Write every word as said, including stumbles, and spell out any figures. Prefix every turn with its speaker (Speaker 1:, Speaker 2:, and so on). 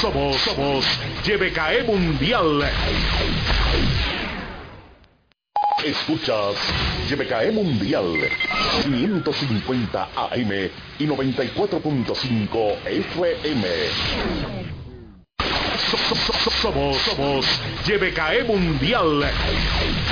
Speaker 1: Somos, somos Y B K E Mundial. Escuchas Y B K E Mundial quinientos cincuenta A M y noventa y cuatro punto cinco F M. Somos, somos Y B K E Mundial.